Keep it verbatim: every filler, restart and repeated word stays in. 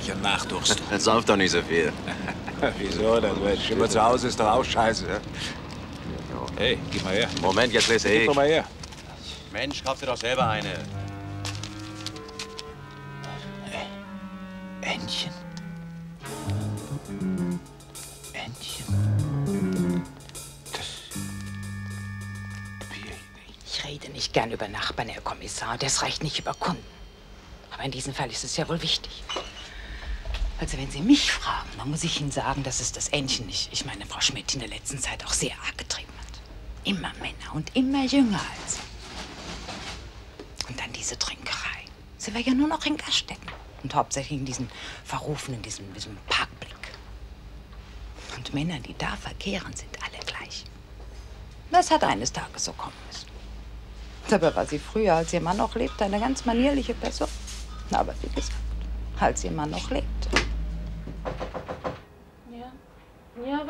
Ich hab Nachdurst. Sauf doch nicht so viel. Wieso? Das Schimmer zu Hause ist doch auch scheiße. Ja? Hey, gib mal her. Moment, jetzt lese ich. Gib doch mal her. Mensch, kauf dir doch selber eine. Entchen. Entchen. Das... Ich rede nicht gern über Nachbarn, Herr Kommissar. Das reicht nicht über Kunden. Aber in diesem Fall ist es ja wohl wichtig. Also wenn Sie mich fragen, dann muss ich Ihnen sagen, dass es das Entchen nicht, ich meine Frau Schmidt, in der letzten Zeit auch sehr arg getrieben hat. Immer Männer und immer jünger als sie. Und dann diese Trinkerei. Sie war ja nur noch in Gaststätten. Und hauptsächlich in diesen verrufenen, diesem, diesem Parkblick. Und Männer, die da verkehren, sind alle gleich. Das hat eines Tages so kommen müssen. Dabei war sie früher, als ihr Mann noch lebte, eine ganz manierliche Person. Aber wie gesagt, als ihr Mann noch lebte. Ja. Ja,